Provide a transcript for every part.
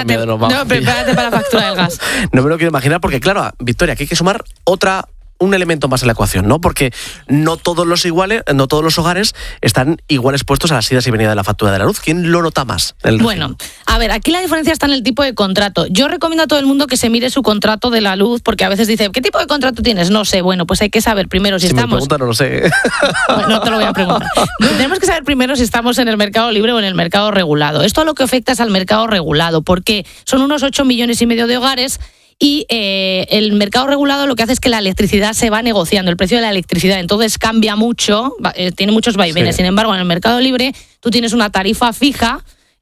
prepárate para la factura del gas. No me lo quiero imaginar porque, claro, Victoria, aquí hay que sumar un elemento más en la ecuación, ¿no? Porque no todos los hogares están igual expuestos a las idas y venidas de la factura de la luz. ¿Quién lo nota más? Bueno, a ver, aquí la diferencia está en el tipo de contrato. Yo recomiendo a todo el mundo que se mire su contrato de la luz, porque a veces dice, ¿qué tipo de contrato tienes? No sé. Bueno, pues hay que saber primero si estamos... me preguntan, no lo sé. No te lo voy a preguntar. Tenemos que saber primero si estamos en el mercado libre o en el mercado regulado. Esto lo que afecta es al mercado regulado, porque son unos 8,5 millones de hogares. Y el mercado regulado lo que hace es que la electricidad se va negociando, el precio de la electricidad, entonces cambia mucho, tiene muchos vaivenes. Sí. Sin embargo, en el mercado libre tú tienes una tarifa fija,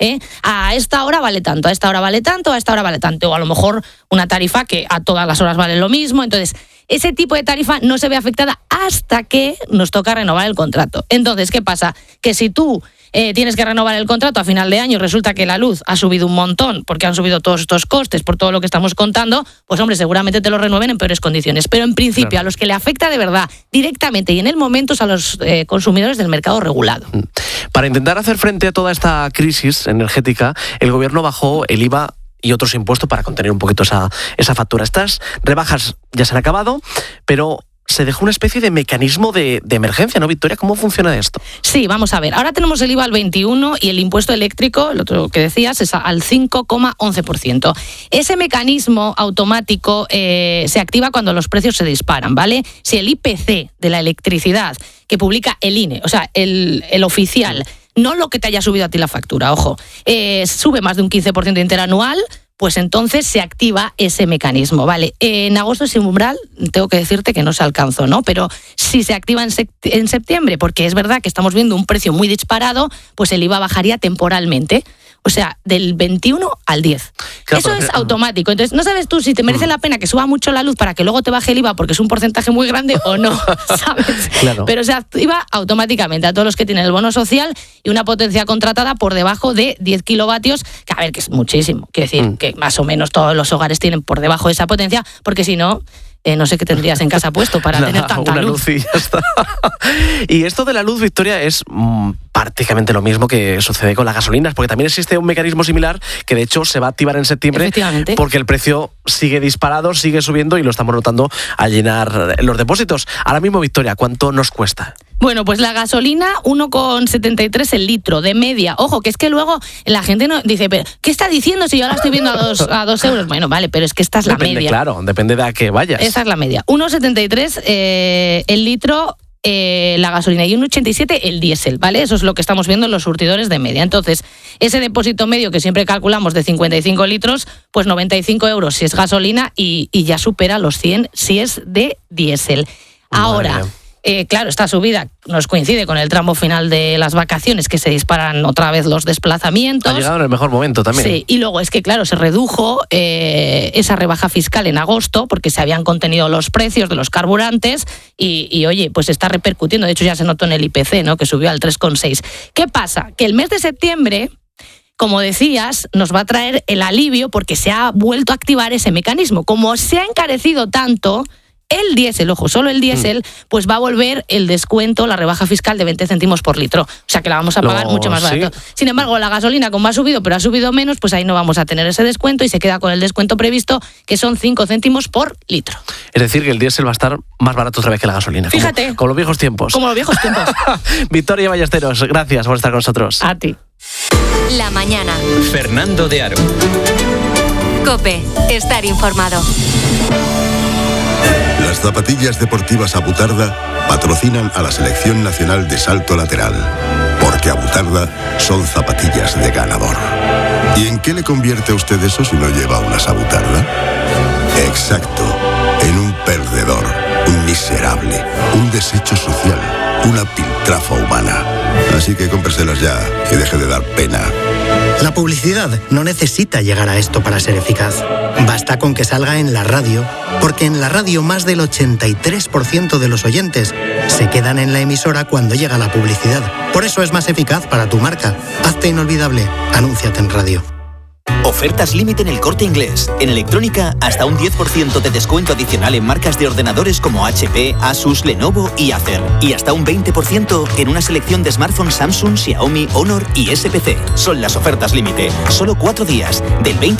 a esta hora vale tanto, a esta hora vale tanto, a esta hora vale tanto, o a lo mejor una tarifa que a todas las horas vale lo mismo. Entonces, ese tipo de tarifa no se ve afectada hasta que nos toca renovar el contrato. Entonces, ¿qué pasa? Que si tú tienes que renovar el contrato a final de año y resulta que la luz ha subido un montón porque han subido todos estos costes por todo lo que estamos contando, pues hombre, seguramente te lo renueven en peores condiciones. Pero en principio, claro, a los que le afecta de verdad, directamente y en el momento, es a los consumidores del mercado regulado. Para intentar hacer frente a toda esta crisis energética, el gobierno bajó el IVA y otros impuestos para contener un poquito esa factura. Estas rebajas ya se han acabado, pero se dejó una especie de mecanismo de emergencia, ¿no, Victoria? ¿Cómo funciona esto? Sí, vamos a ver. Ahora tenemos el IVA al 21% y el impuesto eléctrico, el otro que decías, es al 5,11%. Ese mecanismo automático se activa cuando los precios se disparan, ¿vale? Si el IPC de la electricidad que publica el INE, o sea, el oficial, no lo que te haya subido a ti la factura, ojo, sube más de un 15% interanual, pues entonces se activa ese mecanismo, ¿vale? En agosto ese umbral, tengo que decirte que no se alcanzó, ¿no? Pero si se activa en septiembre, porque es verdad que estamos viendo un precio muy disparado, pues el IVA bajaría temporalmente. O sea, del 21 al 10. Claro, eso es automático. Entonces, no sabes tú si te merece la pena que suba mucho la luz para que luego te baje el IVA porque es un porcentaje muy grande o no, ¿sabes? Claro. Pero se activa automáticamente a todos los que tienen el bono social y una potencia contratada por debajo de 10 kilovatios, que a ver, que es muchísimo. Quiero decir, que más o menos todos los hogares tienen por debajo de esa potencia, porque si no... no sé qué tendrías en casa puesto para tener tanta una luz. Y ya está. Y esto de la luz, Victoria, es prácticamente lo mismo que sucede con las gasolinas, porque también existe un mecanismo similar que de hecho se va a activar en septiembre porque el precio sigue disparado, sigue subiendo y lo estamos notando al llenar los depósitos. Ahora mismo, Victoria, ¿cuánto nos cuesta? Bueno, pues la gasolina 1,73 el litro de media. Ojo, que es que luego la gente no dice, pero ¿qué está diciendo si yo la estoy viendo a 2 euros? Bueno, vale, pero es que esta es la media. Claro, depende de a qué vayas. Esa es la media. 1,73 el litro la gasolina y 1,87 el diésel, ¿vale? Eso es lo que estamos viendo en los surtidores de media. Entonces, ese depósito medio que siempre calculamos de 55 litros, pues 95 euros si es gasolina y ya supera los 100 si es de diésel. Ahora... claro, esta subida nos coincide con el tramo final de las vacaciones, que se disparan otra vez los desplazamientos. Ha llegado en el mejor momento también. Sí, y luego es que, claro, se redujo esa rebaja fiscal en agosto porque se habían contenido los precios de los carburantes y oye, pues está repercutiendo. De hecho, ya se notó en el IPC, ¿no?, que subió al 3,6. ¿Qué pasa? Que el mes de septiembre, como decías, nos va a traer el alivio porque se ha vuelto a activar ese mecanismo. Como se ha encarecido tanto... el diésel, ojo, solo el diésel, pues va a volver el descuento, la rebaja fiscal de 20 céntimos por litro. O sea que la vamos a pagar mucho más barato. Sí. Sin embargo, la gasolina, como ha subido, pero ha subido menos, pues ahí no vamos a tener ese descuento y se queda con el descuento previsto, que son 5 céntimos por litro. Es decir, que el diésel va a estar más barato otra vez que la gasolina. Fíjate. Como los viejos tiempos. Como los viejos tiempos. Victoria Ballesteros, gracias por estar con nosotros. A ti. La mañana. Fernando de Aro. COPE. Estar informado. Las zapatillas deportivas Abutarda patrocinan a la Selección Nacional de Salto Lateral, porque Abutarda son zapatillas de ganador. ¿Y en qué le convierte a usted eso si no lleva unas Abutarda? Exacto, en un perdedor, un miserable, un desecho social, una piltrafa humana. Así que cómpreselas ya y deje de dar pena. La publicidad no necesita llegar a esto para ser eficaz. Basta con que salga en la radio, porque en la radio más del 83% de los oyentes se quedan en la emisora cuando llega la publicidad. Por eso es más eficaz para tu marca. Hazte inolvidable. Anúnciate en radio. Ofertas límite en El Corte Inglés. En electrónica, hasta un 10% de descuento adicional en marcas de ordenadores como HP, Asus, Lenovo y Acer. Y hasta un 20% en una selección de smartphones Samsung, Xiaomi, Honor y SPC. Son las ofertas límite. Solo 4 días, del 20